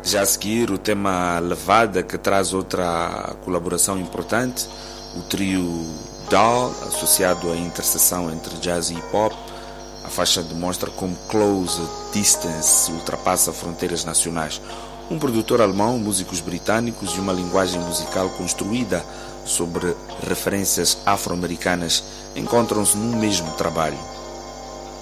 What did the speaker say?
Já a seguir, o tema Levada, que traz outra colaboração importante, o trio Doll, associado à interseção entre jazz e hip-hop. A faixa demonstra como Close Distance ultrapassa fronteiras nacionais. Um produtor alemão, músicos britânicos e uma linguagem musical construída sobre referências afro-americanas encontram-se num mesmo trabalho.